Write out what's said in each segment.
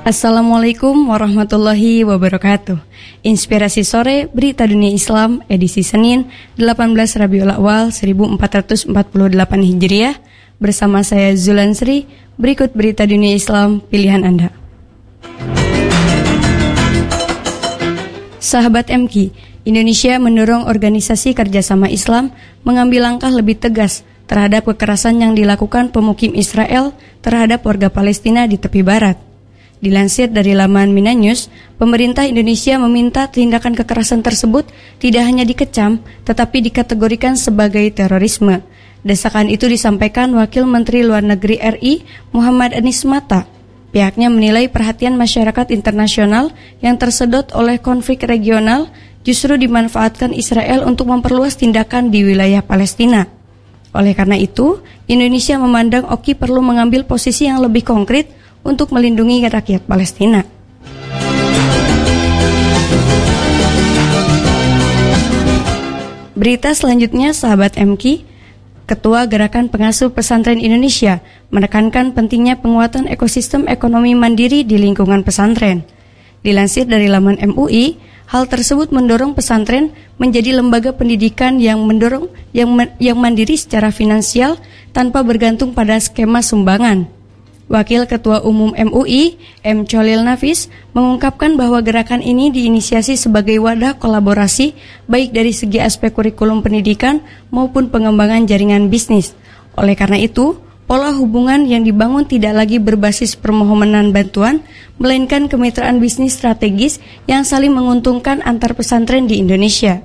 Assalamualaikum warahmatullahi wabarakatuh. Inspirasi sore Berita Dunia Islam edisi Senin 18 Rabiul Awal 1448 Hijriah. Bersama saya Zulan Sri. Berikut Berita Dunia Islam pilihan Anda. Sahabat MQ, Indonesia mendorong Organisasi Kerjasama Islam mengambil langkah lebih tegas terhadap kekerasan yang dilakukan pemukim Israel terhadap warga Palestina di tepi barat. Dilansir dari laman Mina News, pemerintah Indonesia meminta tindakan kekerasan tersebut tidak hanya dikecam, tetapi dikategorikan sebagai terorisme. Desakan itu disampaikan Wakil Menteri Luar Negeri RI Muhammad Anies Mata. Pihaknya menilai perhatian masyarakat internasional yang tersedot oleh konflik regional justru dimanfaatkan Israel untuk memperluas tindakan di wilayah Palestina. Oleh karena itu, Indonesia memandang Oki perlu mengambil posisi yang lebih konkret untuk melindungi rakyat Palestina. Berita selanjutnya, sahabat MQ, Ketua Gerakan Pengasuh Pesantren Indonesia menekankan pentingnya penguatan ekosistem ekonomi mandiri di lingkungan pesantren. Dilansir dari laman MUI, hal tersebut mendorong pesantren menjadi lembaga pendidikan yang mandiri secara finansial tanpa bergantung pada skema sumbangan. Wakil Ketua Umum MUI, M. Cholil Nafis, mengungkapkan bahwa gerakan ini diinisiasi sebagai wadah kolaborasi baik dari segi aspek kurikulum pendidikan maupun pengembangan jaringan bisnis. Oleh karena itu, pola hubungan yang dibangun tidak lagi berbasis permohonan bantuan, melainkan kemitraan bisnis strategis yang saling menguntungkan antar pesantren di Indonesia.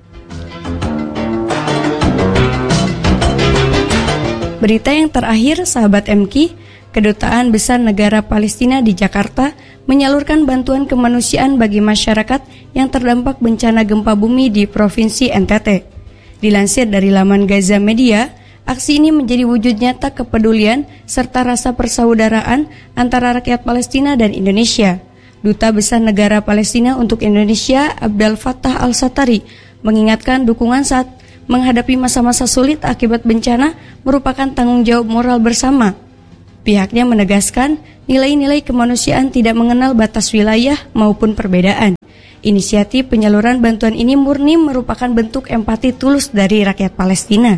Berita yang terakhir, sahabat MQ, Kedutaan Besar Negara Palestina di Jakarta menyalurkan bantuan kemanusiaan bagi masyarakat yang terdampak bencana gempa bumi di Provinsi NTT. Dilansir dari laman Gaza Media, aksi ini menjadi wujud nyata kepedulian serta rasa persaudaraan antara rakyat Palestina dan Indonesia. Duta Besar Negara Palestina untuk Indonesia, Abdel Fattah Al-Satari, mengingatkan dukungan saat menghadapi masa-masa sulit akibat bencana merupakan tanggung jawab moral bersama. Pihaknya menegaskan nilai-nilai kemanusiaan tidak mengenal batas wilayah maupun perbedaan. Inisiatif penyaluran bantuan ini murni merupakan bentuk empati tulus dari rakyat Palestina.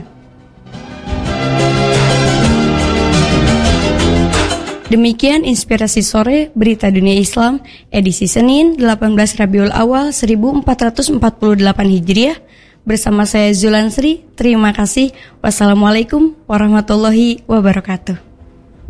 Demikian inspirasi sore Berita Dunia Islam edisi Senin 18 Rabiul Awal 1448 Hijriah. Bersama saya Zulan Sri. Terima kasih. Wassalamualaikum warahmatullahi wabarakatuh.